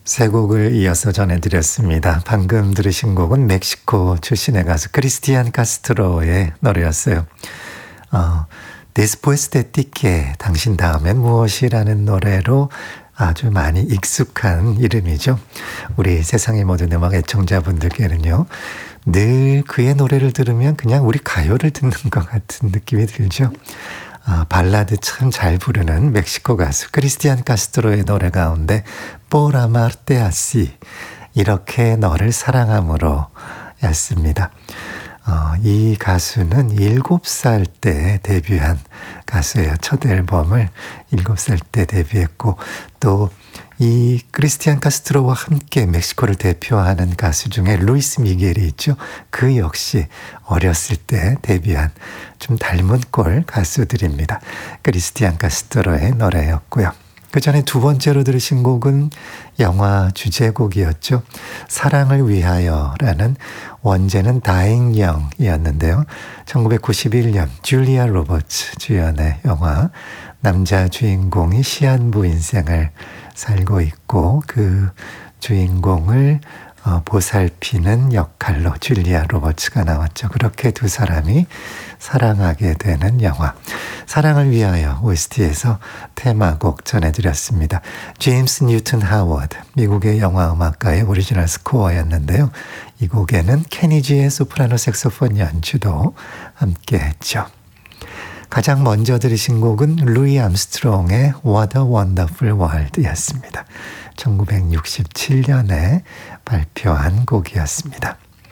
세 곡을 이어서 전해드렸습니다. 방금 들으신 곡은 멕시코 출신의 가수 크리스티안 카스트로의 노래였어요. Después de ti que, 당신 다음엔 무엇이라는 노래로 아주 많이 익숙한 이름이죠. 우리 세상의 모든 음악 애청자분들께는요. 늘 그의 노래를 들으면 그냥 우리 가요를 듣는 것 같은 느낌이 들죠. 발라드 참 잘 부르는 멕시코 가수 크리스티안 카스트로의 노래 가운데 Por amarte así, 이렇게 너를 사랑함으로 였습니다. 이 가수는 7살 때 데뷔한 가수예요. 첫 앨범을 7살 때 데뷔했고 또 이 크리스티안 카스트로와 함께 멕시코를 대표하는 가수 중에 루이스 미겔이 있죠. 그 역시 어렸을 때 데뷔한 좀 닮은 꼴 가수들입니다. 크리스티안 카스트로의 노래였고요. 그 전에 두 번째로 들으신 곡은 영화 주제곡이었죠. 사랑을 위하여라는 원제는 다잉영이었는데요. 1991년 줄리아 로버츠 주연의 영화, 남자 주인공이 시한부 인생을 살고 있고 그 주인공을 보살피는 역할로 줄리아 로버츠가 나왔죠. 그렇게 두 사람이 사랑하게 되는 영화 사랑을 위하여 OST에서 테마곡 전해드렸습니다. 제임스 뉴튼 하워드, 미국의 영화음악가의 오리지널 스코어였는데요. 이 곡에는 케니지의 소프라노 색소폰 연주도 함께했죠. 가장 먼저 들으신 곡은 루이 암스트롱의 What a Wonderful World였습니다. 1967년에 발표한 곡이었습니다.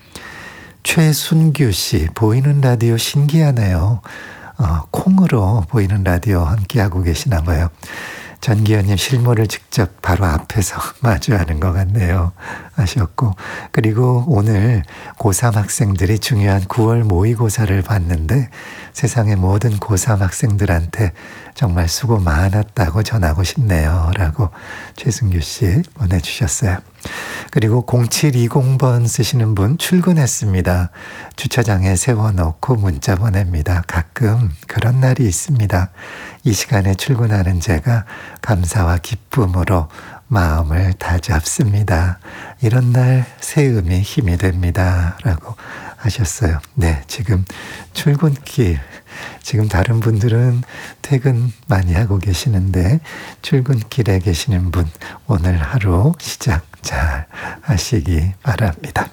최순규 씨, 보이는 라디오 신기하네요. 콩으로 보이는 라디오 함께하고 계시나 봐요. 전기현님 실물을 직접 바로 앞에서 마주하는 것 같네요 하셨고, 그리고 오늘 고3 학생들이 중요한 9월 모의고사를 봤는데 세상의 모든 고3 학생들한테 정말 수고 많았다고 전하고 싶네요 라고 최승규 씨 보내주셨어요. 그리고 0720번 쓰시는 분, 출근했습니다. 주차장에 세워놓고 문자 보냅니다. 가끔 그런 날이 있습니다. 이 시간에 출근하는 제가 감사와 기쁨으로 마음을 다잡습니다. 이런 날 새음이 힘이 됩니다 라고 하셨어요. 네, 지금 출근길, 지금 다른 분들은 퇴근 많이 하고 계시는데 출근길에 계시는 분, 오늘 하루 시작 잘 하시기 바랍니다.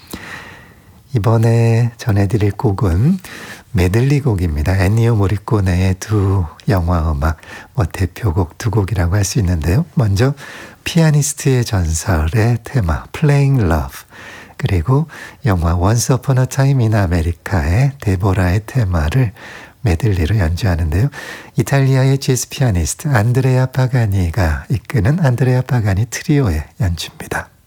이번에 전해드릴 곡은 메들리 곡입니다. 엔니오 모리코네의 두 영화음악, 대표곡 두 곡이라고 할 수 있는데요. 먼저 피아니스트의 전설의 테마 Playing Love, 그리고 영화 Once Upon a Time in America의 데보라의 테마를 메들리로 연주하는데요. 이탈리아의 재즈 피아니스트 안드레아 파가니가 이끄는 안드레아 파가니 트리오의 연주입니다.